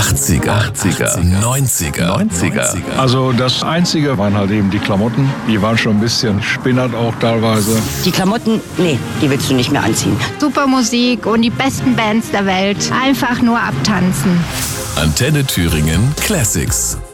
80er, 90er. Also das Einzige waren halt eben die Klamotten. Die waren schon ein bisschen spinnert auch teilweise. Die Klamotten, nee, die willst du nicht mehr anziehen. Super Musik und die besten Bands der Welt. Einfach nur abtanzen. Antenne Thüringen Classics.